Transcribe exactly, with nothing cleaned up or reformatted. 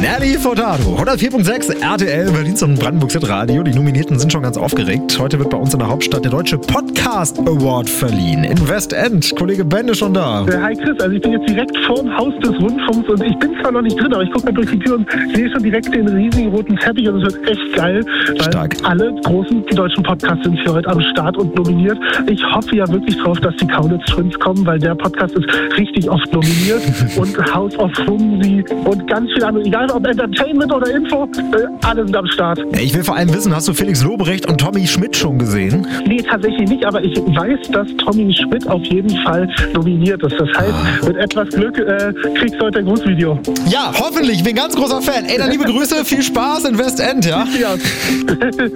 Nelly Furtado, hundertvier Komma sechs R T L, Berlins und Brandenburgs Hitradio. Die Nominierten sind schon ganz aufgeregt. Heute wird bei uns in der Hauptstadt der Deutsche Podcast Award verliehen. In Westend, Kollege Ben ist schon da. Äh, hi Chris, also ich bin jetzt direkt vorm Haus des Rundfunks und ich bin zwar noch nicht drin, aber ich gucke mal durch die Tür und sehe schon direkt den riesigen roten Teppich und es wird echt geil, weil Stark. alle großen deutschen Podcasts sind hier heute am Start und nominiert. Ich hoffe ja wirklich drauf, dass die Kaulitz Twins kommen, weil der Podcast ist richtig oft nominiert und House of Fumsi und ganz viel andere, egal ob Entertainment oder Info, äh, alle sind am Start. Ich will vor allem wissen, hast du Felix Lobrecht und Tommy Schmidt schon gesehen? Nee, tatsächlich nicht, aber ich weiß, dass Tommy Schmidt auf jeden Fall nominiert ist. Das heißt, ah. mit etwas Glück äh, kriegst du heute ein Grußvideo. Ja, hoffentlich. Ich bin ein ganz großer Fan. Ey, dann liebe Grüße, viel Spaß in Westend, ja? Ja.